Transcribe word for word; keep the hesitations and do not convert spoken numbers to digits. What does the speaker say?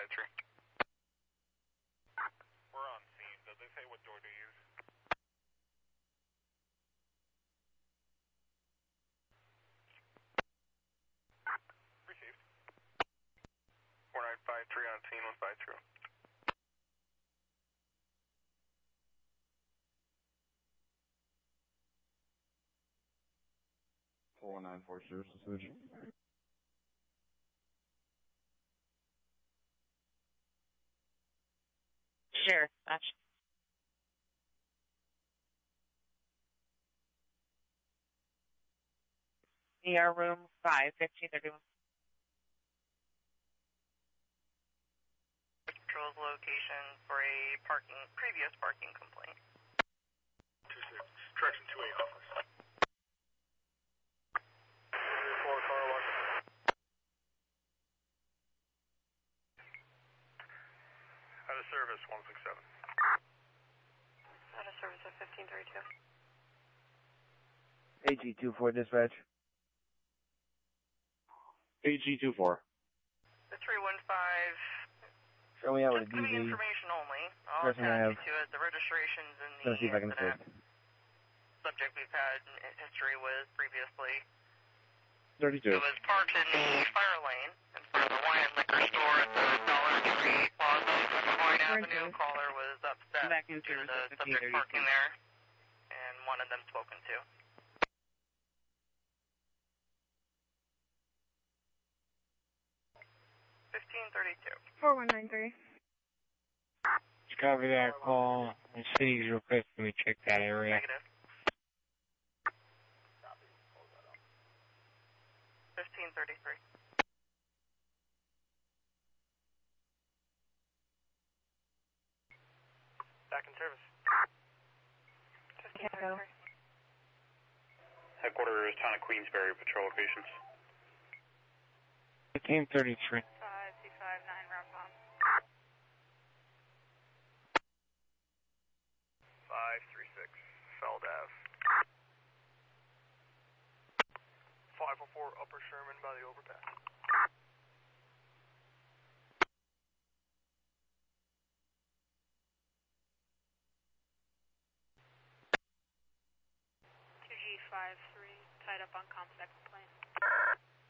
five three. We're on scene. Did they say what door to use? Received. four nine five three on scene, one five three. four one nine four service switch. Sure, that's E R room five, fifteen thirty-one. Patrol's location for a parking, previous parking complaint. two six, traction two eight office. three four, car one. Out of service, one six seven. Out of service at fifteen thirty-two. A G two four dispatch. A G two four. The three one five. Show me out with a Just D giving V. information only. All First thing I attached have. to is the registrations and the Let's see if I can incident. fit. Subject we've had in history with previously. thirty-two. It was parked in the fire lane in front of the wine and liquor store at the Dollar Tree Plaza on Wine Avenue. Caller was upset Back in due to service the at fifteen subject thirty-two. parking there and wanted them spoken to. fifteen thirty-two. four one nine three. Copy that call. The city's requesting me check that area. Negative. fifteen thirty-three. Back in service. fifteen thirty-three. Headquarters, Town of Queensberry, patrol locations. fifteen thirty-three. five two five nine round bomb. five three six, Feld Ave. five oh four Upper Sherman by the overpass. two G five three, tied up on Comsec